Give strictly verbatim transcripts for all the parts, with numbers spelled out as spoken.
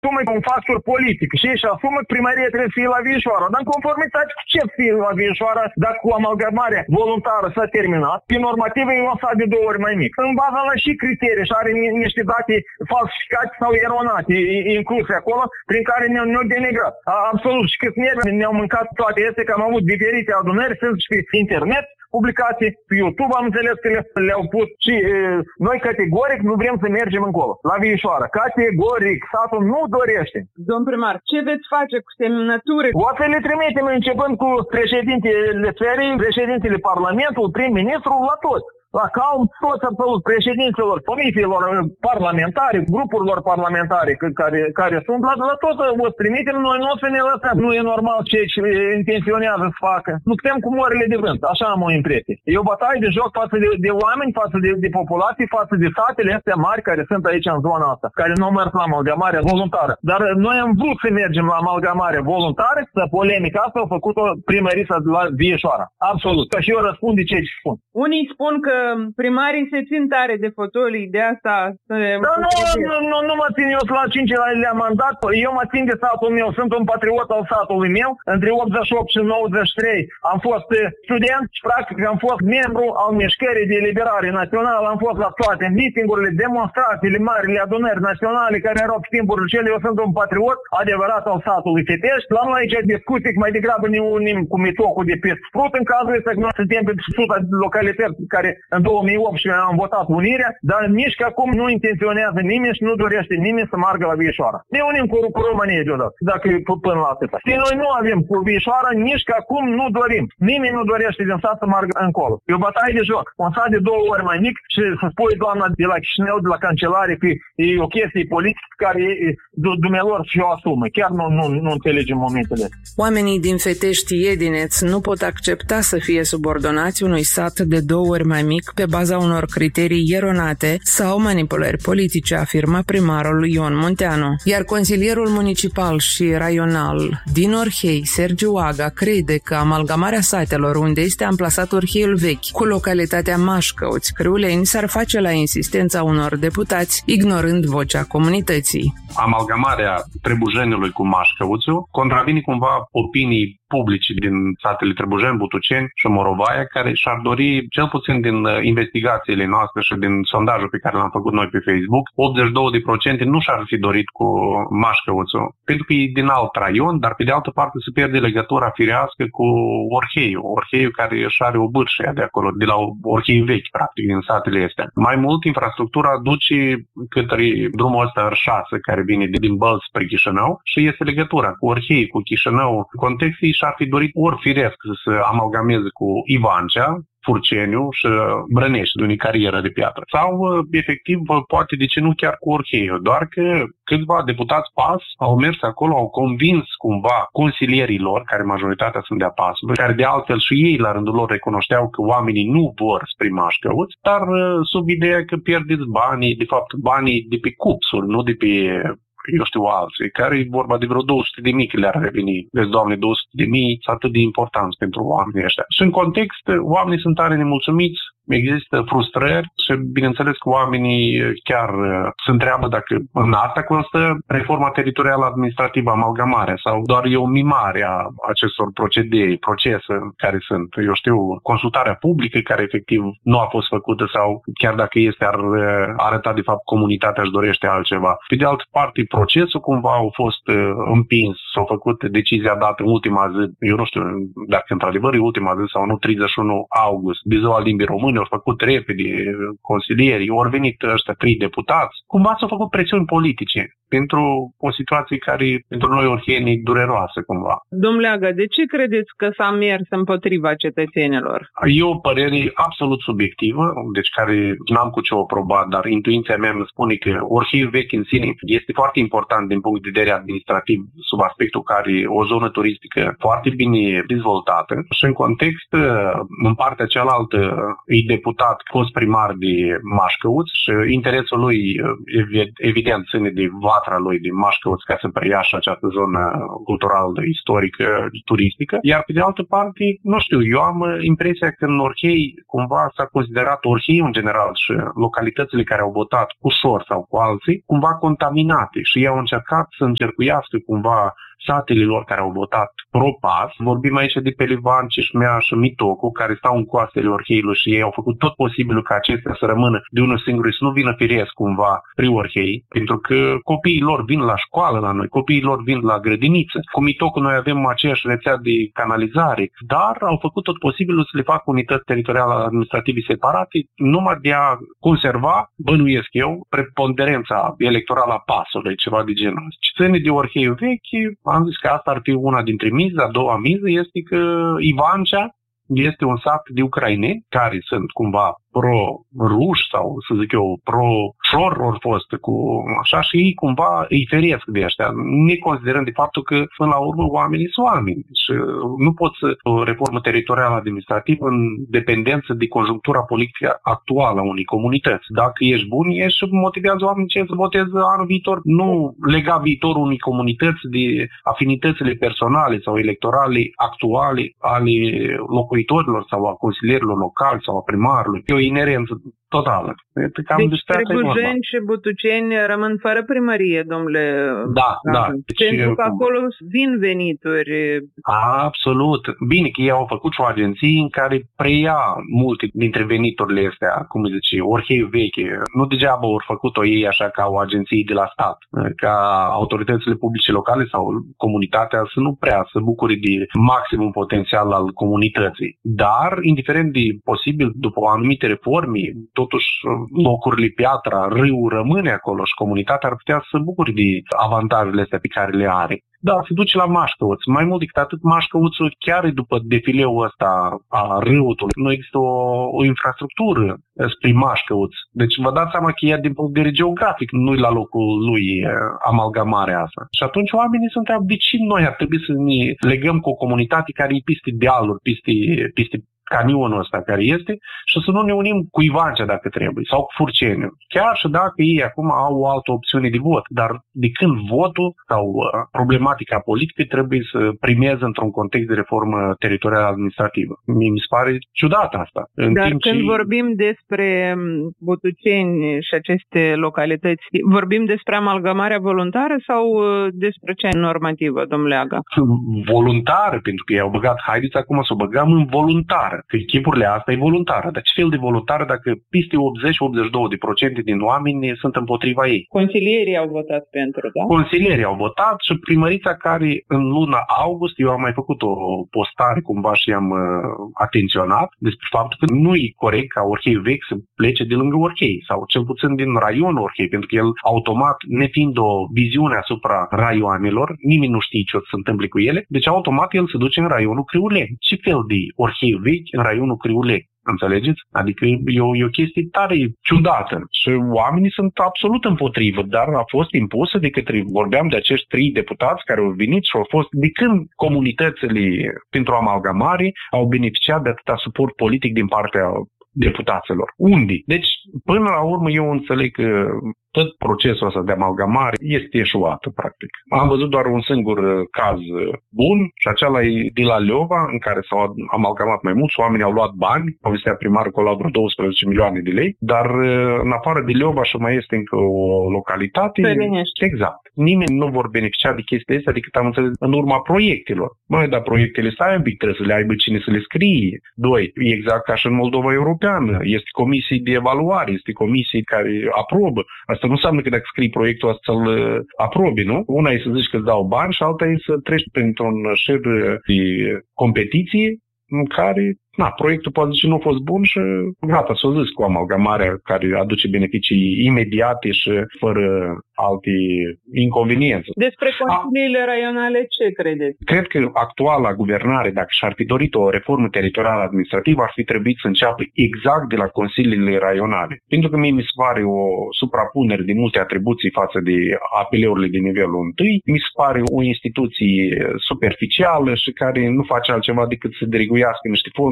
asumă un factor politic și își asumă că primăria trebuie să fie la Viișoara. Dar în conformitate cu ce să fie la Viișoara dacă cu amalgamarea voluntară s-a terminat, pe normativă e lăsat de două ori mai mic. În baza la și criterii și are niște date falsificate sau eronate incluse acolo, prin care ne-au, ne-au denigrat. Absolut. Și cât nervi ne-au mâncat toate astea, că am avut diferite adunări, sunt și pe internet, publicații, pe YouTube am înțeles că le, le-au pus și e, noi categoric nu vrem să mergem încolo, la Viișoara. Categoric, satul nu dorește. Domn primar, ce veți face cu semnături? O să le trimitem începând cu președintele țării, președintele Parlamentului, prim-ministru, la toți. La calm, toți absolut, președinților, comisiilor parlamentare, grupurilor parlamentare care, care sunt, la, la tot o să trimitem, noi nu o să ne lăsăm. Nu e normal ce intenționează să facă. Nu putem cu morile de vânt, așa am o impresie. E o bătaie de joc față de, de oameni, față de, de populații, față de satele astea mari care sunt aici în zona asta, care nu merg la amalgamare voluntară. Dar noi am vrut să mergem la amalgamare voluntară, să polemica asta a făcut-o primăria la Viișoara. Absolut. Că și eu răspund de ce spun. Unii spun că primarii se țin tare de fotolii, de asta... Da, nu, nu, nu, nu mă țin eu la cincilea mandat, eu mă țin de satul meu, sunt un patriot al satului meu, între optzeci și opt și nouăzeci și trei am fost student și practic am fost membru al mișcării de eliberare națională, am fost la toate mitingurile, demonstrațiile, marile adunări naționale care erau pe timpuri cele, eu sunt un patriot adevărat al satului Fetești. La noi aici discuții mai degrabă ne unim cu mitocul de pe sprut în cazul ăsta, că noi suntem pe suta localități care în două mii optsprezece am votat unirea, dar nici că acum nu intenționează nimeni și nu dorește nimeni să meargă la Viișoara. Ne unim cu, cu România deodată, dacă e până la atâta. Și noi nu avem cu Viișoara, nici că acum nu dorim. Nimeni nu dorește din sat să meargă încolo. E o bătaie de joc. Un sat de două ori mai mic și să spui doamna de la Chișinău, de la cancelare, că e o chestie politică care e, dumelor și o asumă. Chiar nu, nu, nu înțelegem momentele. Oamenii din Fetești Iedineț nu pot accepta să fie subordonați unui sat de două ori mai mic pe baza unor criterii eronate sau manipulări politice, afirmă primarul Ion Munteanu. Iar consilierul municipal și raional din Orhei, Sergiu Aga, crede că amalgamarea satelor unde este amplasat Orheiul vechi cu localitatea Mașcăuți, Crâuleni, s-ar face la insistența unor deputați, ignorând vocea comunității. Amalgamarea Trebujenului cu Mașcăuțiu contravine cumva opinii publice din satele Trebujeni, Butuceni și Morovaia, care și-ar dori, cel puțin din investigațiile noastre și din sondajul pe care l-am făcut noi pe Facebook, optzeci și doi la sută nu și-ar fi dorit cu Mașcăuțiu, pentru că e din alt raion, dar pe de altă parte se pierde legătura firească cu Orheiul. Orheiul care își are o bârșă de acolo, de la Orheiul vechi, practic, din satele astea. Mai mult, infrastructura duce către drumul ăsta R șase, care vine din Bălți spre Chișinău și este legătura cu Orhei, cu Chișinău. Contextul și-ar fi dorit ori firesc să se amalgameze cu Ivancea, Furceniu și Brănești, de unii carieră de piatră. Sau, efectiv, poate de ce nu chiar cu Orheiul, doar că câțiva deputați P A S au mers acolo, au convins cumva consilierii lor, care majoritatea sunt de a P A S-ului, care de altfel și ei la rândul lor recunoșteau că oamenii nu vor spre Mașcăuți, dar sub ideea că pierdeți banii, de fapt banii de pe cupsuri, nu de pe eu știu alții, care e vorba de vreo două sute de mii că le-ar reveni. Deci, Doamne, două sute de mii sunt atât de importanți pentru oamenii ăștia. Și în context, oamenii sunt tare nemulțumiți, există frustrări și bineînțeles că oamenii chiar se întreabă dacă în asta constă reforma teritorială administrativă, amalgamarea, sau doar e o mimare a acestor procedee, procese care sunt, eu știu, consultarea publică care efectiv nu a fost făcută sau chiar dacă este ar arăta de fapt comunitatea își dorește altceva. Pe de altă parte, procesul cumva a fost împins, s-a făcut decizia dată în ultima zi, eu nu știu dacă într-adevăr e ultima zi sau nu, treizeci și unu august, de ziua limbii români, au făcut repede consilierii, au venit ăștia trei deputați, cumva s-au făcut presiuni politice pentru o situație care pentru noi orhieni e dureroasă cumva. Domnule Aga, de ce credeți că s-a mers împotriva cetățenilor? E o părere absolut subiectivă, deci care n-am cu ce o proba, dar intuiția mea îmi spune că Orheiul vechi în sine este foarte important din punct de vedere administrativ, sub aspectul care e o zonă turistică foarte bine dezvoltată și în context, în partea cealaltă, e e deputat, fost primar de Mașcăuț și interesul lui evident ține de vatra lui de Mașcăuț ca să preia și această zonă culturală, istorică, turistică. Iar pe de altă parte, nu știu, eu am impresia că în Orhei cumva s-a considerat Orhei în general și localitățile care au votat cu Șor sau cu alții, cumva contaminate și ei au încercat să încercuiască cumva satele lor care au votat pro-pas. Vorbim aici de Pelivan, Cișmea și Mitocu, care stau în coastele Orheiului și ei au făcut tot posibilul ca acestea să rămână de unul singur, să nu vină firesc cumva prin Orhei, pentru că copiii lor vin la școală la noi, copiii lor vin la grădiniță. Cu Mitocu noi avem aceeași rețea de canalizare, dar au făcut tot posibilul să le facă unități teritoriale administrative separate, numai de a conserva, bănuiesc eu, preponderența electorală a pasului, ceva de genul. Ce ține de Orheiul vechi, am zis că asta ar fi una dintre mize. A doua miză este că Ivancea este un sat de ucraineni care sunt cumva pro-ruși sau, să zic eu, pro-șor ori fost cu așa și ei cumva îi feresc de ăștia, neconsiderând de faptul că până la urmă oamenii sunt oameni și nu pot să o reformă teritorială administrativă în dependență de conjunctura politică actuală a unei comunități. Dacă ești bun, ești și motivează oamenii ce să voteze anul viitor, nu lega viitorul unei comunități de afinitățile personale sau electorale actuale ale locuitorilor sau a consilierilor locali sau a primarului. E o inerență totală. Deci Trebujeni și Butuceni rămân fără primărie, domnule. Da, da. Pentru că acolo vin venituri. Absolut. Bine că ei au făcut și o agenție în care preia multe dintre veniturile astea, cum zice, Orhei veche. Nu degeaba au făcut-o ei așa ca o agenție de la stat, ca autoritățile publice locale sau comunitatea să nu prea să bucure de maximum potențial al comunității. Dar, indiferent de posibil, după o anumite reforme, totuși locurile, piatra, râul rămâne acolo și comunitatea ar putea să bucure de avantajele astea pe care le are. Da, se duce la Mașcăuț. Mai mult decât atât, Mașcăuțul, chiar după defileul ăsta a râului, nu există o, o infrastructură spre Mașcăuț. Deci vă dați seama că ea din punct de vedere geografic nu-i la locul lui amalgamarea asta. Și atunci oamenii se întreabă de ce noi ar trebui să ne legăm cu o comunitate care e peste dealuri, peste, peste canionul ăsta care este și să nu ne unim cu Ivancea dacă trebuie sau cu Furceniu. Chiar și dacă ei acum au o altă opțiune de vot, dar de când votul sau problematica politică trebuie să primeze într-un context de reformă teritorială administrativă. Mi se pare ciudat asta. În dar timp când ce... vorbim despre Butuceni și aceste localități, vorbim despre amalgamarea voluntară sau despre cea normativă, domnule Aga? Voluntară, pentru că i-au băgat, haideți acum să o băgăm în voluntară. Că echipurile astea e voluntară. Dar ce fel de voluntară dacă peste optzeci optzeci și doi la sută din oameni sunt împotriva ei? Consilierii au votat pentru, da? Consilierii au votat și primărița care în luna august, eu am mai făcut o postare cumva și am uh, atenționat despre faptul că nu e corect ca Orhei vechi să plece de lângă Orhei sau cel puțin din raionul Orhei, pentru că el automat, nefiind o viziune asupra raioanelor, nimeni nu știe ce o să se întâmple cu ele, deci automat el se duce în raionul Criuleni. Ce fel de Orhei vechi în raionul Criuleni? Înțelegeți? Adică e o, e o chestie tare ciudată și oamenii sunt absolut împotrivă, dar a fost impusă de către, vorbeam de acești trei deputați care au venit și au fost, de când comunitățile pentru amalgamare au beneficiat de atâta suport politic din partea deputaților. Unde? Deci, până la urmă, eu înțeleg că tot procesul ăsta de amalgamare este eșuat, practic. Am văzut doar un singur caz bun și acela e de la Leova, în care s-au amalgamat mai mulți, oamenii au luat bani, povestea primarul că au luat vreo douăsprezece milioane de lei, dar în afară de Leova și mai este încă o localitate. Părinești. Exact. Nimeni nu vor beneficia de chestia asta decât am înțeles în urma proiectelor. Măi, dar proiectele să aibă, trebuie să le aibă cine să le scrie. Doi, exact ca și în Moldova Europeană. Este comisii de evaluare, este comisii care aprobă. Asta nu înseamnă că dacă scrii proiectul ăsta să-l aprobi, nu? Una e să zici că îți dau bani și alta e să treci printr-un șir de competiție în care, na, proiectul poate zice nu a fost bun și gata, s-o zis cu amalgamarea care aduce beneficii imediate și fără alte inconveniențe. Despre consiliile raionale ce credeți? Cred că actuala guvernare, dacă și-ar fi dorit o reformă teritorială administrativă, ar fi trebuit să înceapă exact de la consiliile raionale. Pentru că mie mi se pare o suprapunere de multe atribuții față de A P L-urile de nivelul întâi, mi se pare o instituție superficială și care nu face altceva decât să diriguiască niște fonduri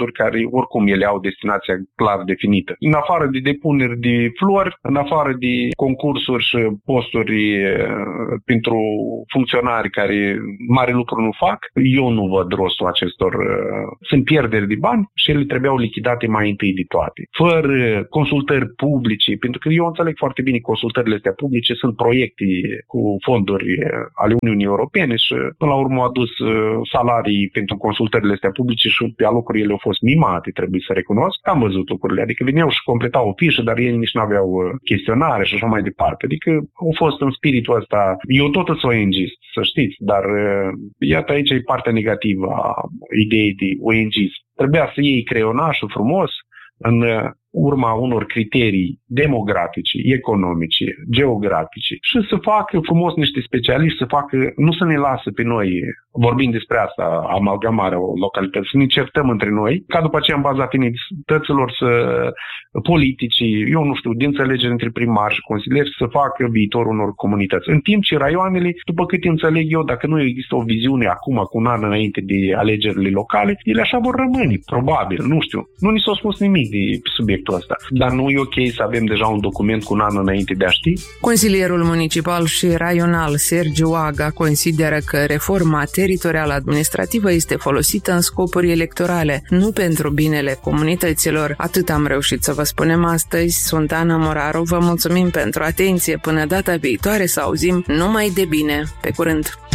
fonduri care oricum ele au destinația clar definită. În afară de depuneri de flori, în afară de concursuri și posturi pentru funcționari care mare lucru nu fac, eu nu văd rostul acestor. Sunt pierderi de bani și ele trebuiau lichidate mai întâi de toate. Fără consultări publice, pentru că eu înțeleg foarte bine că consultările astea publice sunt proiecte cu fonduri ale Uniunii Europene și până la urmă au adus salarii pentru consultările astea publice și pe alocuri ele au fost mimate, trebuie să recunosc. Am văzut lucrurile, adică veneau și completau o fișă, dar ei nici nu aveau chestionare și așa mai departe. Adică au fost în spiritul ăsta, eu tot îți O N G, să știți, dar iată aici e partea negativă a ideii de O N G. Trebuia să iei creionașul frumos în urma unor criterii demografice, economice, geografice și să facă frumos niște specialiști, să facă, nu să ne lasă pe noi, vorbind despre asta, amalgamarea localității, să ne certăm între noi, ca după aceea în baza afinităților să politicii, eu nu știu, de înțelegere între primari și consilieri, să facă viitorul unor comunități. În timp ce raioanele, după cât înțeleg eu, dacă nu există o viziune acum, cu un an înainte de alegerile locale, ele așa vor rămâne, probabil, nu știu. Nu ni s-a spus nimic de subiectul ăsta. Dar nu e ok să avem deja un document cu un an înainte de a ști? Consilierul municipal și raional Sergiu Aga consideră că reforma teritorială administrativă este folosită în scopuri electorale, nu pentru binele comunităților. Atât am reușit să vă spunem astăzi. Sunt Ana Moraru, vă mulțumim pentru atenție. Până data viitoare să auzim numai de bine. Pe curând!